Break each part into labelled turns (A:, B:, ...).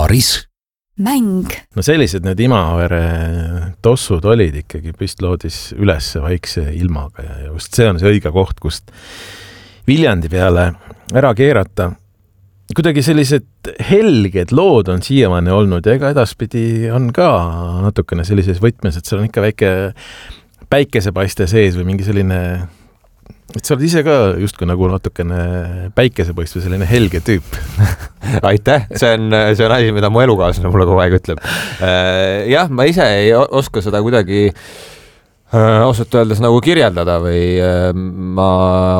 A: Paaris.
B: Mäng.
C: No sellised need Imavere tossud olid ikkagi püstloodis üles vaikse ilmaga ja just see on see õige koht, kust Viljandi peale ära keerata. Kuidagi sellised helged lood on siiamaani olnud ja ega edaspidi on ka natukene sellises võtmes, et seal on ikka väike päikesepaiste sees või mingi selline, et sa oled ise ka justkui nagu natukene päikesepaist või selline helge tüüp.
D: Aitäh, see on asi, mida mu elukaaslane mulle kogu aeg ütleb. Jah, ma ise ei oska seda kuidagi ausalt öeldes nagu kirjeldada või ma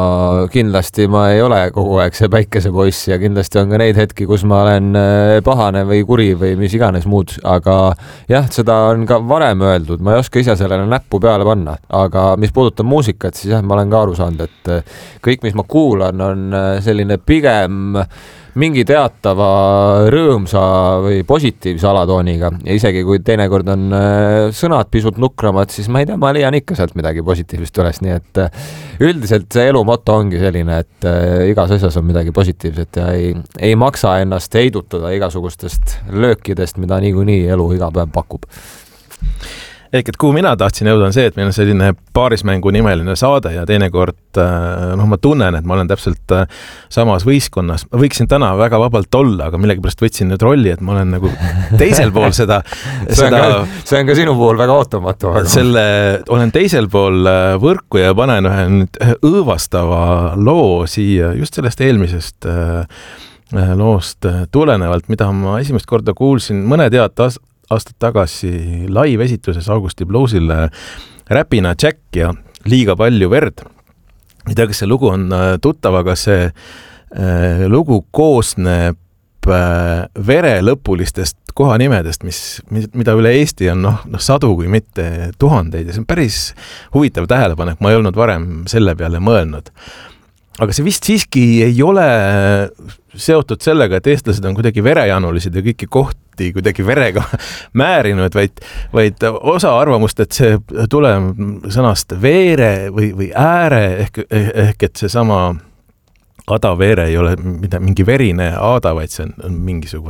D: ei ole kogu aeg see päikesepoiss ja kindlasti on ka neid hetki, kus ma olen pahane või kuri või mis iganes muud, aga jah, seda on ka varem öeldud, ma ei oska ise sellele näppu peale panna, aga mis puudutab muusikat, siis jah, ma olen ka aru saanud, et kõik, mis ma kuulan, on selline pigem mingi teatava rõõmsa või positiivse alatooniga ja isegi kui teinekord on sõnad pisut nukramad, siis ma ei tea, ma leian ikka sealt midagi positiivset üles, nii et üldiselt see elu moto ongi selline, et igas asjas on midagi positiivset ja ei maksa ennast heidutada igasugustest löökidest, mida niikuinii elu iga päev pakub.
C: Ehk, et kuhu mina tahtsin jõuda on see, et meil on selline paarismängu nimeline saade ja teinekord ma tunnen, et ma olen täpselt samas võistkonnas. Ma võiksin täna väga vabalt olla, aga millegipärast võtsin nüüd rolli, et ma olen nagu teisel pool seda
D: see on ka sinu puhul väga ootamatu.
C: Olen teisel pool võrku ja panen ühe õõvastava loo siia just sellest eelmisest loost tulenevalt, mida ma esimest korda kuulsin mõned aastad tagasi live-esituses Augusti Bluesile Räpina Jack ja Liiga palju verd. Ei tea, kas see lugu on tuttav, aga see lugu koosneb verelõpulistest kohanimedest, mida üle Eesti on sadu kui mitte tuhandeid ja see on päris huvitav tähelepanek, ma ei olnud varem selle peale mõelnud. Aga see vist siiski ei ole seotud sellega, et eestlased on kuidagi verejanulised ja kõiki kohti kuidagi verega määrinud, vaid osa arvamust, et see tuleb sõnast veere või ääre ehk et see sama adaveere ei ole mingi verine aada, vaid see on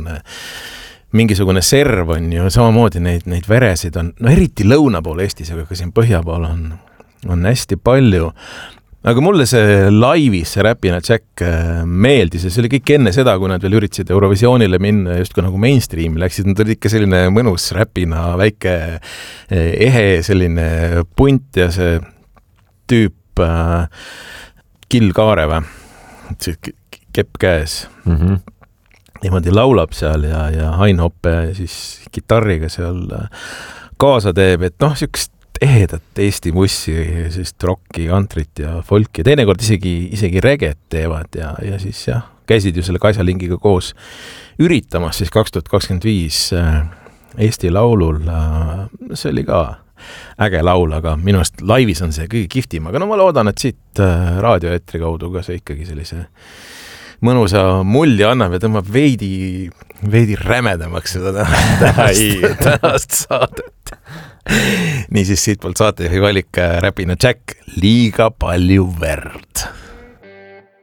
C: mingisugune serv on ju, samamoodi neid veresid on, eriti lõuna pool Eestis, aga ka siin põhja pool on hästi palju. Aga mulle see laivis, see Räpina Jack meeldis ja see oli kõik enne seda, kui nad veel üritasid Eurovisioonile minna just kui nagu mainstreami läksid, nad olid ikka selline mõnus Räpina väike ehe selline punt ja see tüüp Kill Kaareva, kepp käes. Niimoodi laulab seal ja Hain Hoppe siis kitarriga seal kaasa teeb, et siukest ehedat Eesti mussi, siis rocki, kantrit ja folki. Teinekord isegi reget teevad ja siis käisid ju selle Kaisalingiga koos üritamas siis 2025 Eesti laulul. See oli ka äge laul, aga minu arust laivis on see kõige kihvtim. Aga ma loodan, et siit raadioetri kaudu ka see ikkagi sellise mõnusa mulli annab ja tõmbab veidi rämedamaks seda tänast saadet. Niisiis siit poolt saatejuhi valik Räpina Jack, Liiga palju verd.